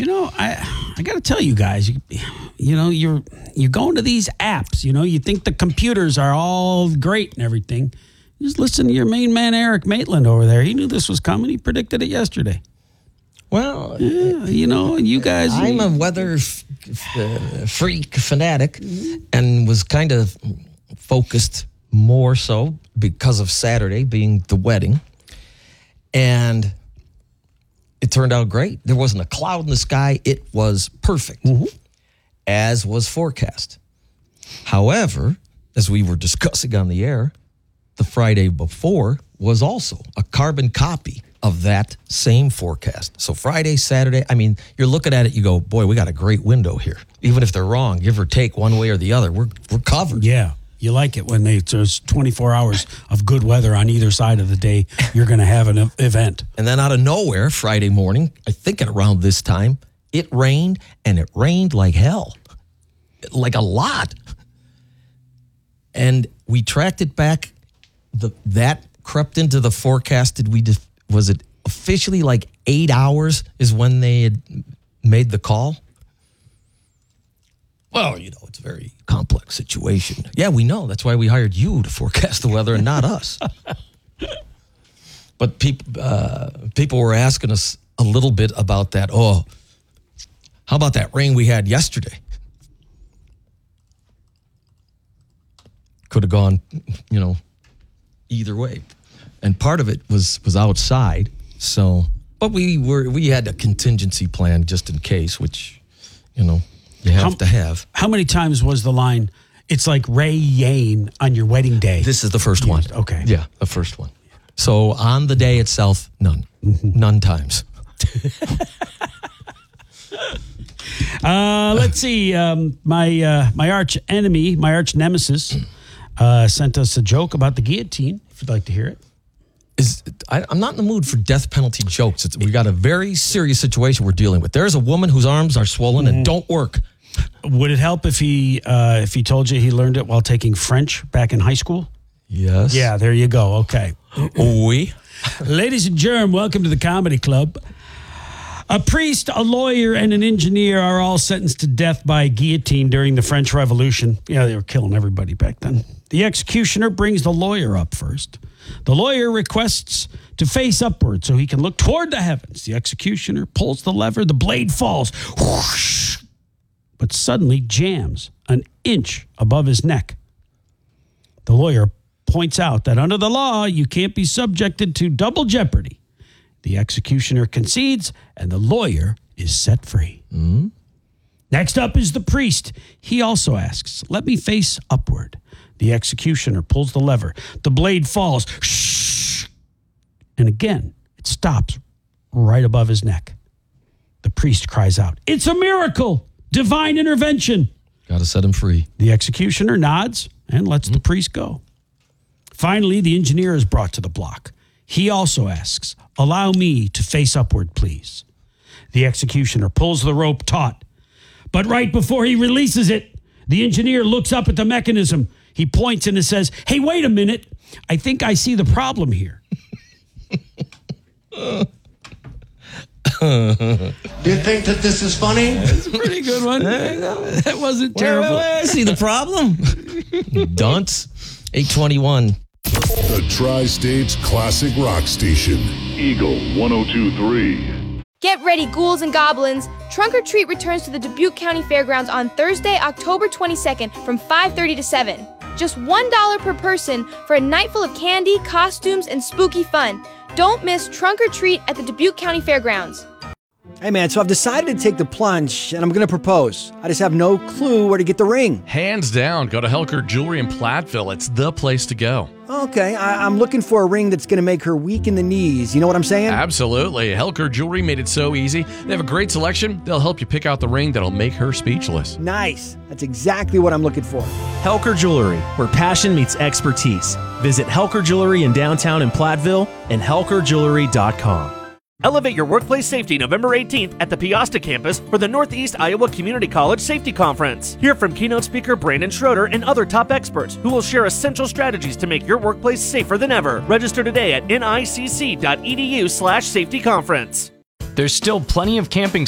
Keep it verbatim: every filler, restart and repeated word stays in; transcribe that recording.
You know, I I got to tell you guys, you, you know, you're you're going to these apps. You know, you think the computers are all great and everything. Just listen to your main man, Eric Maitland, over there. He knew this was coming. He predicted it yesterday. Well, yeah, you know, you guys. I'm a weather f- f- freak fanatic and was kind of focused more so because of Saturday being the wedding. And it turned out great. There wasn't a cloud in the sky. It was perfect, mm-hmm. as was forecast. However, as we were discussing on the air, the Friday before was also a carbon copy of that same forecast. So Friday, Saturday, I mean, you're looking at it, you go, boy, we got a great window here. Even if they're wrong, give or take one way or the other, we're we're covered. Yeah. You like it when they, there's twenty-four hours of good weather on either side of the day. You're going to have an event. And then out of nowhere, Friday morning, I think at around this time, it rained, and it rained like hell. Like a lot. And we tracked it back. The That crept into the forecast. Did we just, was it officially like eight hours is when they had made the call? Well, you know, it's a very complex situation. Yeah, we know. That's why we hired you to forecast the weather and not us. But people uh, people were asking us a little bit about that. Oh, how about that rain we had yesterday? Could have gone, you know, either way. And part of it was was outside. So, but we were we had a contingency plan just in case, which, you know, you have how, to have. How many times was the line, it's like Ray Yane on your wedding day? This is the first one. Okay. Yeah, the first one. So on the day itself, none. Mm-hmm. None times. uh, let's see. Um, my uh, my arch enemy, my arch nemesis, uh, sent us a joke about the guillotine, if you'd like to hear it. Is I, I'm not in the mood for death penalty jokes. It's, we got a very serious situation we're dealing with. There's a woman whose arms are swollen mm. and don't work. Would it help if he uh, if he told you he learned it while taking French back in high school? Yes. Yeah, there you go. Okay. Oui. Ladies and germs, welcome to the Comedy Club. A priest, a lawyer, and an engineer are all sentenced to death by guillotine during the French Revolution. Yeah, they were killing everybody back then. The executioner brings the lawyer up first. The lawyer requests to face upward so he can look toward the heavens. The executioner pulls the lever. The blade falls. Whoosh, but suddenly jams an inch above his neck. The lawyer points out that under the law, you can't be subjected to double jeopardy. The executioner concedes, and the lawyer is set free. Mm-hmm. Next up is the priest. He also asks, let me face upward. The executioner pulls the lever. The blade falls. Shh. And again, it stops right above his neck. The priest cries out, it's a miracle! Divine intervention! Got to set him free. The executioner nods and lets mm-hmm. the priest go. Finally, the engineer is brought to the block. He also asks, allow me to face upward, please. The executioner pulls the rope taut. But right before he releases it, the engineer looks up at the mechanism. He points and it says, hey, wait a minute. I think I see the problem here. Do you think that this is funny? That's a pretty good one. That wasn't terrible. Wait, wait, wait. I see the problem. Dunce. eight twenty-one. The Tri-States Classic Rock Station. Eagle one oh two three. Get ready, ghouls and goblins. Trunk or Treat returns to the Dubuque County Fairgrounds on Thursday, October twenty-second from five thirty to seven. Just one dollar per person for a night full of candy, costumes, and spooky fun. Don't miss Trunk or Treat at the Dubuque County Fairgrounds. Hey man, so I've decided to take the plunge and I'm going to propose. I just have no clue where to get the ring. Hands down, go to Helker Jewelry in Platteville. It's the place to go. Okay, I- I'm looking for a ring that's going to make her weak in the knees. You know what I'm saying? Absolutely. Helker Jewelry made it so easy. They have a great selection. They'll help you pick out the ring that'll make her speechless. Nice. That's exactly what I'm looking for. Helker Jewelry, where passion meets expertise. Visit Helker Jewelry in downtown in Platteville and helker jewelry dot com. Elevate your workplace safety November eighteenth at the Piasta campus for the Northeast Iowa Community College Safety Conference. Hear from keynote speaker Brandon Schroeder and other top experts who will share essential strategies to make your workplace safer than ever. Register today at nicc dot edu slash safety conference. There's still plenty of camping